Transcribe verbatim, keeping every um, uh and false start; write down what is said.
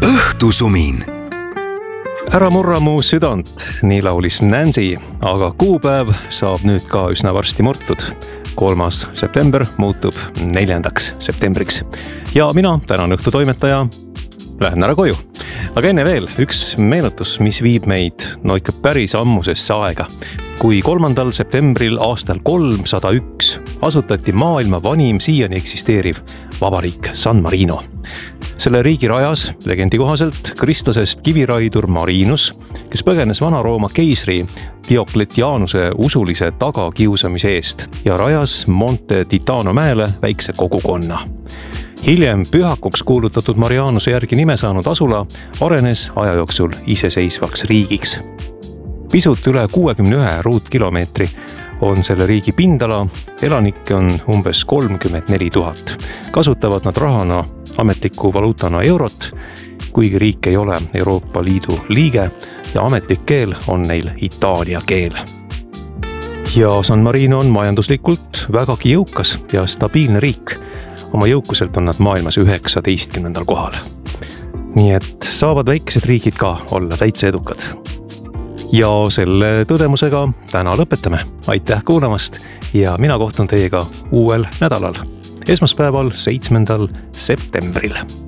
õhtusumin. Ära murra mu südant, nii laulis Nancy, aga kuupäev saab nüüd ka üsna varsti murtud. kolmas september muutub neljandaks septembriks. Ja mina, tänan õhtutoimetaja, lähen ära koju. Aga enne veel üks meenutus, mis viib meid no ikka päris ammusesse aega. Kui kolmandal septembril aastal kolmsada üks asutati maailma vanim siiani eksisteeriv vabariik San Marino. Selle riigi rajas legendi kohaselt kristlasest kiviraidur Marinus, kes põgenes Vana-Rooma keisri Diokletianuse usulise tagakiusamise eest ja rajas Monte Titano mäele väikse kogukonna. Hiljem pühakuks kuulutatud Marianuse järgi nime saanud asula arenes aja jooksul iseseisvaks riigiks. Pisut üle kuuekümne ühe ruutkilomeetri on selle riigi pindala, elanikke on umbes kolmkümmend neli tuhat. Kasutavad nad rahana ametliku valuutana eurot, kuigi riik ei ole Euroopa Liidu liige ja ametlik keel on neil itaalia keel. Ja San Marino on majanduslikult vägagi jõukas ja stabiilne riik. Oma jõukuselt on nad maailmas üheksateistkümnendal kohal. Nii et saavad väikesed riigid ka olla täitsa edukad. Ja selle tõdemusega täna lõpetame. Aitäh kuulamast ja mina kohtun teiega uuel nädalal, esmaspäeval, seitsmendal septembril.